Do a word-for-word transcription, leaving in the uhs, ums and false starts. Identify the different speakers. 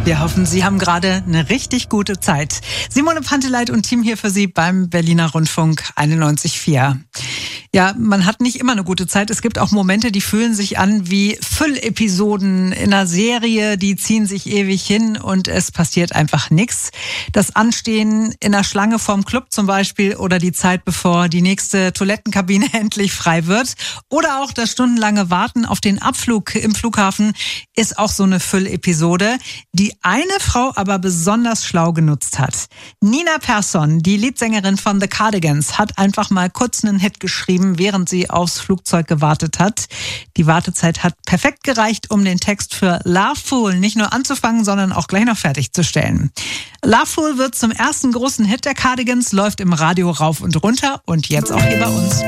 Speaker 1: Wir hoffen, Sie haben gerade eine richtig gute Zeit. Simone Panteleit und Team hier für Sie beim Berliner Rundfunk einundneunzig Komma vier. Ja, man hat nicht immer eine gute Zeit. Es gibt auch Momente, die fühlen sich an wie Füllepisoden in einer Serie, die ziehen sich ewig hin und es passiert einfach nichts. Das Anstehen in der Schlange vorm Club zum Beispiel oder die Zeit, bevor die nächste Toilettenkabine endlich frei wird oder auch das stundenlange Warten auf den Abflug im Flughafen ist auch so eine Füllepisode, die eine Frau aber besonders schlau genutzt hat. Nina Persson, die Leadsängerin von The Cardigans, hat einfach mal kurz einen Hit geschrieben, während sie aufs Flugzeug gewartet hat. Die Wartezeit hat perfekt gereicht, um den Text für Loveful nicht nur anzufangen, sondern auch gleich noch fertigzustellen. Loveful wird zum ersten großen Hit der Cardigans, läuft im Radio rauf und runter und jetzt auch hier bei uns.